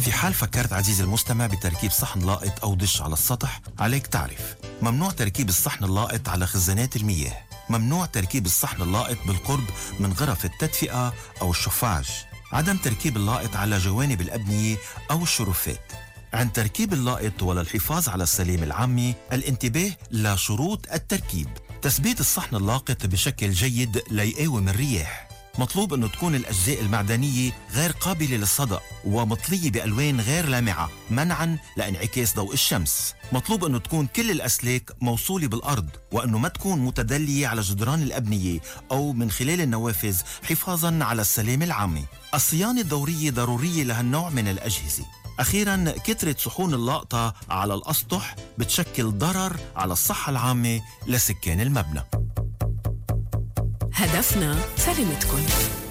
في حال فكرت عزيزي المستمع بتركيب صحن لائط أو دش على السطح، عليك تعرف: ممنوع تركيب الصحن اللائط على خزانات المياه، ممنوع تركيب الصحن اللائط بالقرب من غرف التدفئة أو الشفاج، عدم تركيب اللائط على جوانب الأبنية أو الشرفات. عند تركيب اللائط وللحفاظ على السلام العامي، الانتباه لشروط التركيب: تثبيت الصحن اللاقط بشكل جيد ليقاوم الرياح، مطلوب أنه تكون الأجزاء المعدنية غير قابلة للصدأ ومطلية بألوان غير لامعة منعاً لانعكاس ضوء الشمس، مطلوب أنه تكون كل الأسلاك موصولة بالأرض، وأنه ما تكون متدلية على جدران الأبنية أو من خلال النوافذ حفاظاً على السلام العامي. الصيانة الدورية ضرورية لهالنوع من الأجهزة. أخيراً، كثرة صحون اللقطة على الأسطح بتشكل ضرر على الصحة العامة لسكان المبنى. هدفنا سلامتكم.